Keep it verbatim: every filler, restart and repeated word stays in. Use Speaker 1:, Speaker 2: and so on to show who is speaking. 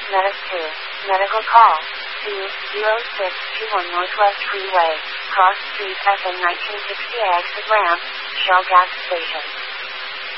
Speaker 1: Medic two. Medical call. two zero six two one Northwest Freeway, cross street F M nineteen sixty exit ramp, Shell gas station.